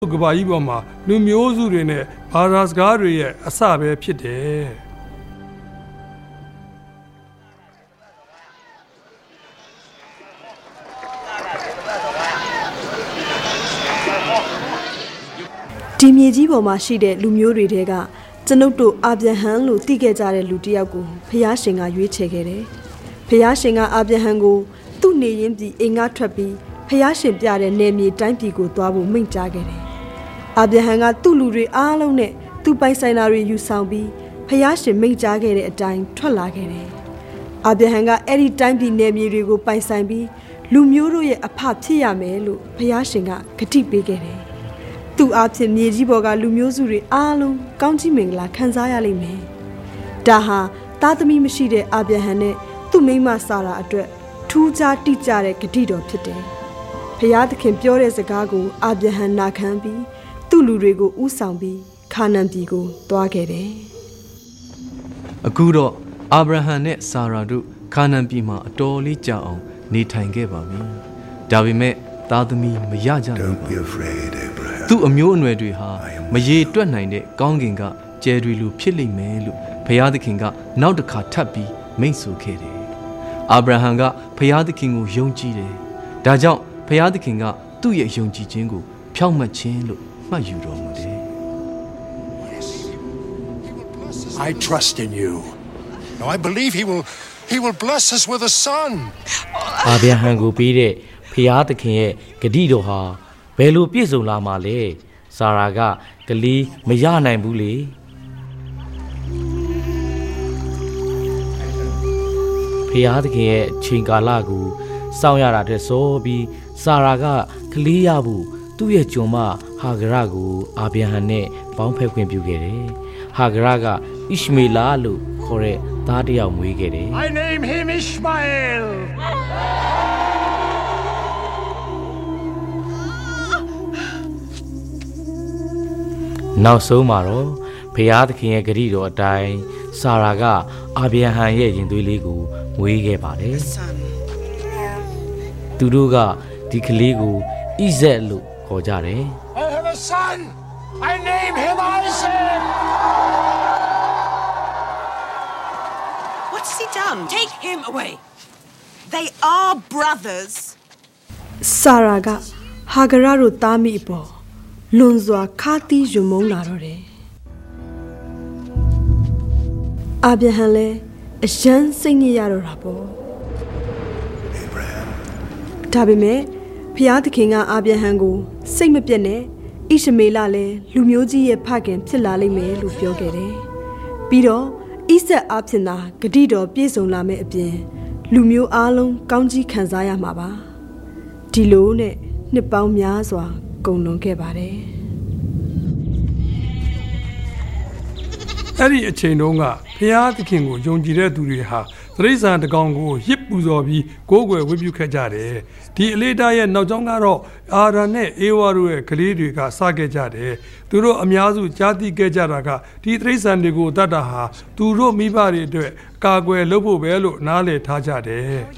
ကဘာကြီးပေါ်မှာလူမျိုးစုတွေနဲ့ဘာသာစကားတွေရဲ့အစပဲဖြစ်တယ်ဒီမြေကြီးပေါ်မှာရှိတဲ့လူမျိုးတွေတဲကကျွန်ုပ်တို့အာဗြဟံလို့သိခဲ့ကြတဲ့လူတစ်ယောက်ကိုဖျားရှင်ကရွေးချယ်ခဲ့တယ်။ဖျားရှင်ကအာဗြဟံကိုသူ့နေရင်းပြည်အိမ်ကထွက်ပြီးဖျားရှင်ပြတဲ့နယ်မြေတိုင်းပြည်ကိုသွားဖို့မိန့်ကြားခဲ့တယ်။အာဗြဟံကသူ့လူတွေအားလုံးနဲ့သူ့ပိုင်ဆိုင်တာတွေယူဆောင်ပြီးဖျားရှင်မိန့်ကြားခဲ့တဲ့အတိုင်းထွက်လာခဲ့တယ်။အာဗြဟံကအဲ့ဒီတိုင်းပြည်နယ်မြေတွေကိုပိုင်ဆိုင်ပြီးလူမျိုးတို့ရဲ့အဖဖြစ်ရမယ်လို့ဖျားရှင်ကဂတိပေးခဲ့တယ်။သူ့အဖြစ်မြေကြီးပေါ်ကလူမျိုးစုတွေအားလုံးကောင်းကြီးမင်္ဂလာခံစားရလိမ့်မယ်။ဒါဟာသားသမီးမရှိတဲ့အာဗြဟံနဲ့သူ့မိန်းမစာရာအတွက်ထူးခြားတိကျတဲ့ဂတိတော်ဖြစ်တယ်။ဖျားသခင်ပြောတဲ့စကားကိုအာဗြဟံနာခံပြီးသူ့လူတွေကိုဥဆောင်ပြီးခါနန်ပြည်ကိုသွားခဲ့တယ်။အခုတော့အာဗြဟံနဲ့စာရာတို့ခါနန်ပြည်မှာအတော်လေးကြာအောင်နေထိုင်ခဲ့ပါပြီ။ဒါပေမဲ့သားသမီးမရကြဘူး။သူ့အမျိုးအနွယ်တွေဟာမရေတွက်နိုင်တဲ့ကောင်းကင်ကကျယ်တွေလိုဖြစ်လိမ့်မယ်လို့ဘုရားသခင်ကနောက်တစ်ခါထပ်ပြီးမိန့်ဆိုခဲ့တယ်။အာဗြဟံကဘုရားသခင်ကိုယုံကြည်တယ်။ဒါကြောင့်ဘုရားသခင်ကသူ့ရဲ့ယုံကြည်ခြင်းကိုဖြောင့်မတ်ခြင်းလို့မှတ်ယူတော်မူတယ်။ I trust in you. Now I believe he will bless us with a son. အာဗြဟံကိုပြီးတဲ့ဖျားသခင်ရဲ့ဂတိတော်ဟာဘယ်လိုပြည့်စုံလာမှာလဲ။စာရာကကလေးမရနိုင်ဘူးလေ။ဖျားသခင်ရဲ့အချိန်ကာလကိုစောင့်ရတာတဲ့ဆိုပြီးစာရာကကလေးရဖို့သူ့ရဲ့ကျွန်မဟာဂရကိုအာဗြဟံနဲ့ပေါင်းဖက်ခွင့်ပြုခဲ့တယ်။ဟာဂရကဣရှမေလလို့ခေါ်တဲ့သားတစ်ယောက်မွေးခဲ့တယ်။ I name him Ishmael. နောက်ဆုံးမှာတော့ဖျားသခင်ရဲ့ဂရုတော်အတိုင်းစာရာကအာဗြဟံရဲ့ရင်သွေးလေးကိုမွေးခဲ့ပါတယ်။သူတို့ကဒီကလေးကိုဣဇက်လို့ခေါ်ကြတယ်။ I have a son. I name him Isaac. What's he done? Take him away. They are brothers. စာရာကဟာဂရတို့သားမိအပေါ်လွန်စွာခါတီးယွံမုန်းလာတော့တယ်။အာဗြဟံလည်းအယမ်းစိတ်ညစ်ရတော့တာပေါ့။ဒါပေမဲ့ဖျားသခင်ကအာဗြဟံကိုစိတ်မပြတ်နဲ့ဣရှမေလလည်းလူမျိုးကြီးရဲ့ဖခင်ဖြစ်လာလိမ့်မယ်လို့ပြောခဲ့တယ်။ပြီးတော့ဣဆက်အဖြစ်သာဂတိတော်ပြည့်စုံလာမယ့်အပြင်လူမျိုးအားလုံးကောင်းကြီးခံစားရမှာပါ။ဒီလိုနဲ့နှစ်ပေါင်းများစွာကုန်လွန်ခဲ့ပါတယ်။အဲ့ဒီအချိန်တုန်းကဘုရားသခင်ကိုယုံကြည်တဲ့သူတွေဟာတိရစ္ဆာန်တကောင်ကိုရစ်ပူဇော်ပြီးကိုးကွယ်ဝတ်ပြုခဲ့ကြတယ်။ဒီအလေးထားရဲ့နောက်ကျောင်းကတော့အာရန်နဲ့အေဝါတို့ရဲ့ကလေးတွေကစခဲ့ကြတယ်။သူတို့အများစုကြားသိခဲ့ကြတာကဒီတိရစ္ဆာန်တွေကိုတတ်တာဟာသူတို့မိဘတွေအတွက်ကာကွယ်လုပ်ဖို့ပဲလို့နားလည်ထားကြတယ်။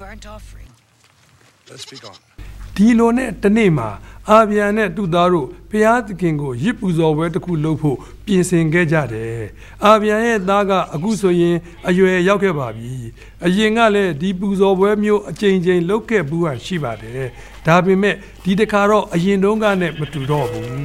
Let's be gone. ဒီလိုနဲ့တနေ့မှာအာဗြဟံနဲ့သူ့သားတို့ဘုရားသခင်ကိုရစ်ပူဇော်ပွဲတစ်ခုလုပ်ဖို့ပြင်ဆင်ခဲ့ကြတယ်။အာဗြဟံရဲ့သားကအခုဆိုရင်အရွယ်ရောက်ခဲ့ပါပြီ။အရင်ကလည်းဒီပူဇော်ပွဲမျိုးအကြိမ်ကြိမ်လုပ်ခဲ့ဘူးဟာရှိပါတယ်။ဒါပေမဲ့ဒီတစ်ခါတော့အရင်တုန်းကနဲ့မတူတော့ဘူး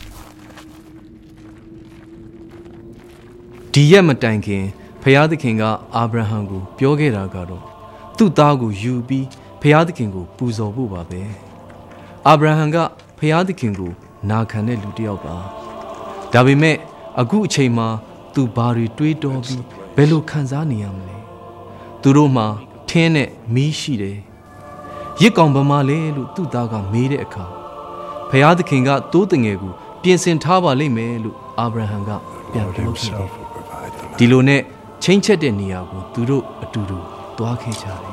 ။ဒီရက်မတိုင်ခင်ဘုရားသခင်ကအာဗြဟံကိုပြောခဲ့တာကတော့သူ့သားကိုယူပြီးဘုရားသခင်ကိုပူဇော်ဖို့ပါပဲ။အာဗြဟံကဘုရားသခင်ကိုနာခံတဲ့လူတစ်ယောက်ပါ။ဒါပေမဲ့အခုအချိန်မှာသူဘာတွေတွေးတောပြီးဘယ်လိုခံစားနေရမလဲ။သူတို့မှာထင်းနဲ့မီးရှိတယ်။ရစ်ကောင်ဗမာလဲလို့သူ့သားကမေးတဲ့အခါဘုရားသခင်ကတိုးတငယ်ကိုပြင်ဆင်ထားပါလိမ့်မယ်လို့အာဗြဟံကပြန်ပြောခဲ့တယ်။ဒီလိုနဲ့ချင်းချက်တဲ့နေရာကိုသူတို့အတူတူသွားခဲ့ကြတယ်